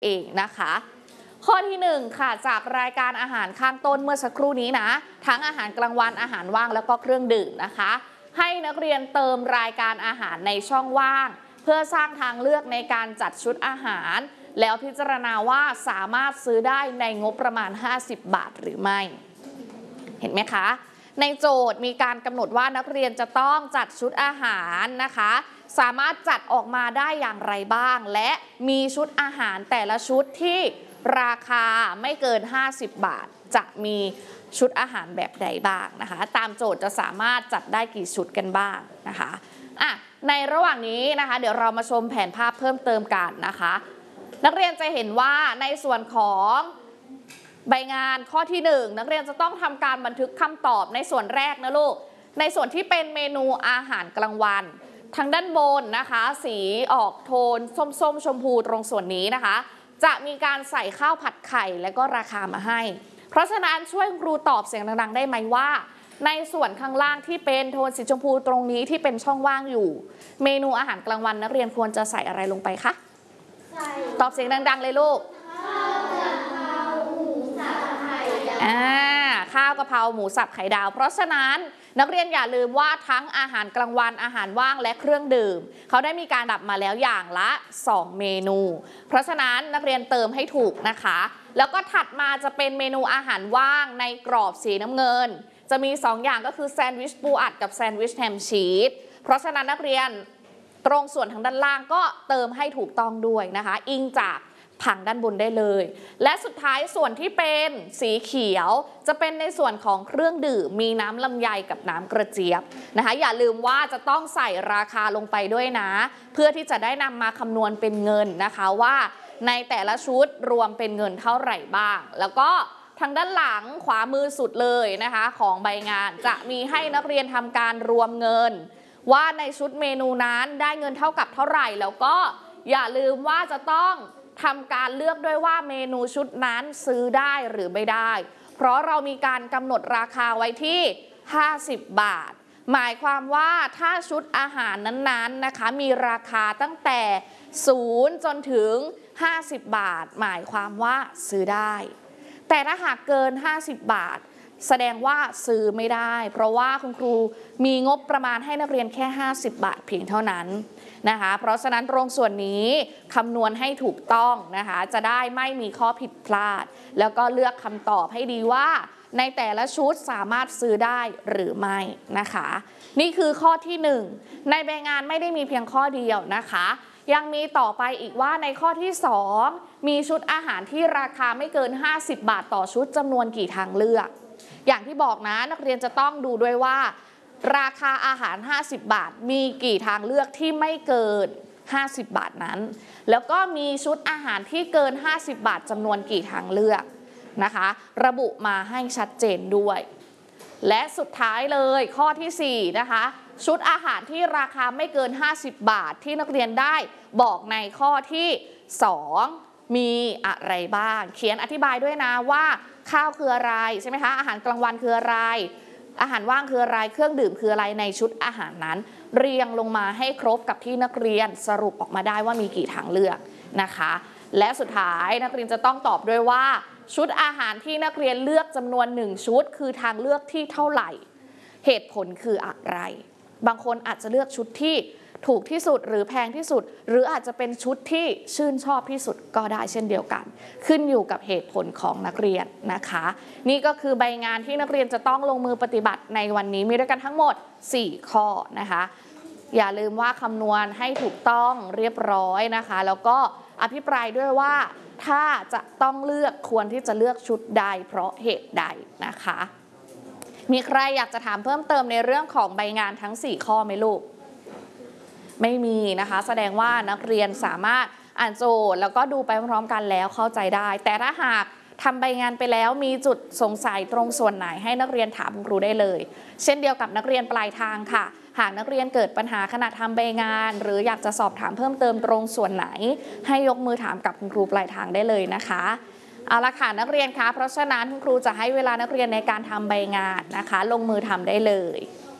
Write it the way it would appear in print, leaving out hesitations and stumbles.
เองนะคะข้อที่1ค่ะจากรายการอาหารข้างต้นเมื่อสักครู่นี้นะทั้งอาหารกลางวันอาหารว่างแล้วก็เครื่องดื่มนะคะให้นักเรียนเติมรายการอาหารในช่องว่างเพื่อสร้างทางเลือกในการจัดชุดอาหารแล้วพิจารณาว่าสามารถซื้อได้ในงบประมาณ50 บาทหรือไม่เห็นไหมคะในโจทย์มีการกำหนดว่านักเรียนจะต้องจัดชุดอาหารนะคะสามารถจัดออกมาได้อย่างไรบ้างและมีชุดอาหารแต่ละชุดที่ราคาไม่เกิน50 บาทจะมีชุดอาหารแบบใดบ้างนะคะตามโจทย์จะสามารถจัดได้กี่ชุดกันบ้างนะคะในระหว่างนี้นะคะเดี๋ยวเรามาชมแผนภาพเพิ่มเติมกันนะคะนักเรียนจะเห็นว่าในส่วนของใบงานข้อที่1นักเรียนจะต้องทำการบันทึกคำตอบในส่วนแรกนะลูกในส่วนที่เป็นเมนูอาหารกลางวันทางด้านบนนะคะสีออกโทนส้มๆชมพูตรงส่วนนี้นะคะจะมีการใส่ข้าวผัดไข่และก็ราคามาให้เพราะฉะนั้นช่วยครูตอบเสียงดังๆได้ไหมว่าในส่วนข้างล่างที่เป็นโทนสีชมพูตรงนี้ที่เป็นช่องว่างอยู่เมนูอาหารกลางวันนักเรียนควรจะใส่อะไรลงไปคะตอบเสียงดังๆเลยลูกข้าวกะเพราหมูสับไข่ดาวเพราะฉะนั้นนักเรียนอย่าลืมว่าทั้งอาหารกลางวันอาหารว่างและเครื่องดื่มเขาได้มีการดับมาแล้วอย่างละ2เมนูเพราะฉะนั้นนักเรียนเติมให้ถูกนะคะแล้วก็ถัดมาจะเป็นเมนูอาหารว่างในกรอบสีน้ำเงินจะมี2อย่างก็คือแซนด์วิชปูอัดกับแซนด์วิชแฮมชีสเพราะฉะนั้นนักเรียนตรงส่วนทางด้านล่างก็เติมให้ถูกต้องด้วยนะคะอิงจากผังด้านบนได้เลยและสุดท้ายส่วนที่เป็นสีเขียวจะเป็นในส่วนของเครื่องดื่มมีน้ำลำไยกับน้ำกระเจี๊ยบนะคะอย่าลืมว่าจะต้องใส่ราคาลงไปด้วยนะเพื่อที่จะได้นำมาคำนวณเป็นเงินนะคะว่าในแต่ละชุดรวมเป็นเงินเท่าไหร่บ้างแล้วก็ทางด้านหลังขวามือสุดเลยนะคะของใบงานจะมีให้นักเรียนทำการรวมเงินว่าในชุดเมนูนั้นได้เงินเท่ากับเท่าไหร่แล้วก็อย่าลืมว่าจะต้องทำการเลือกด้วยว่าเมนูชุดนั้นซื้อได้หรือไม่ได้เพราะเรามีการกำหนดราคาไว้ที่50 บาทหมายความว่าถ้าชุดอาหารนั้นๆนะคะมีราคาตั้งแต่0จนถึง50 บาทหมายความว่าซื้อได้แต่ถ้าหากเกิน50 บาทแสดงว่าซื้อไม่ได้เพราะว่าคุณครูมีงบประมาณให้นักเรียนแค่50 บาทเพียงเท่านั้นนะคะเพราะฉะนั้นตรงส่วนนี้คำนวณให้ถูกต้องนะคะจะได้ไม่มีข้อผิดพลาดแล้วก็เลือกคำตอบให้ดีว่าในแต่ละชุดสามารถซื้อได้หรือไม่นะคะนี่คือข้อที่1ในใบงานไม่ได้มีเพียงข้อเดียวนะคะยังมีต่อไปอีกว่าในข้อที่2มีชุดอาหารที่ราคาไม่เกิน50 บาทต่อชุดจำนวนกี่ทางเลือกอย่างที่บอกนะนักเรียนจะต้องดูด้วยว่าราคาอาหาร50 บาทมีกี่ทางเลือกที่ไม่เกิน50 บาทนั้นแล้วก็มีชุดอาหารที่เกิน50 บาทจำนวนกี่ทางเลือกนะคะระบุมาให้ชัดเจนด้วยและสุดท้ายเลยข้อที่4นะคะชุดอาหารที่ราคาไม่เกิน50 บาทที่นักเรียนได้บอกในข้อที่2มีอะไรบ้างเขียนอธิบายด้วยนะว่าข้าวคืออะไรใช่ไหมคะอาหารกลางวันคืออะไรอาหารว่างคืออะไรเครื่องดื่มคืออะไรในชุดอาหารนั้นเรียงลงมาให้ครบกับที่นักเรียนสรุปออกมาได้ว่ามีกี่ทางเลือกนะคะและสุดท้ายนักเรียนจะต้องตอบด้วยว่าชุดอาหารที่นักเรียนเลือกจำนวน1ชุดคือทางเลือกที่เท่าไหร่เหตุผลคืออะไรบางคนอาจจะเลือกชุดที่ถูกที่สุดหรือแพงที่สุดหรืออาจจะเป็นชุดที่ชื่นชอบที่สุดก็ได้เช่นเดียวกันขึ้นอยู่กับเหตุผลของนักเรียนนะคะนี่ก็คือใบงานที่นักเรียนจะต้องลงมือปฏิบัติในวันนี้มีด้วยกันทั้งหมด4ข้อนะคะอย่าลืมว่าคำนวณให้ถูกต้องเรียบร้อยนะคะแล้วก็อภิปรายด้วยว่าถ้าจะต้องเลือกควรที่จะเลือกชุดใดเพราะเหตุใดนะคะมีใครอยากจะถามเพิ่มเติมในเรื่องของใบงานทั้ง4ข้อไหมลูกไม่มีนะคะแสดงว่านักเรียนสามารถอ่านโจทย์แล้วก็ดูไปพร้อมกันแล้วเข้าใจได้แต่ถ้าหากทำใบงานไปแล้วมีจุดสงสัยตรงส่วนไหนให้นักเรียนถามคุณครูได้เลยเช่นเดียวกับนักเรียนปลายทางค่ะหากนักเรียนเกิดปัญหาขณะทำใบงานหรืออยากจะสอบถามเพิ่มเติมตรงส่วนไหนให้ยกมือถามกับคุณครูปลายทางได้เลยนะคะเอาละค่ะนักเรียนคะเพราะฉะนั้นคุณครูจะให้เวลานักเรียนในการทำใบงานนะคะลงมือทำได้เลย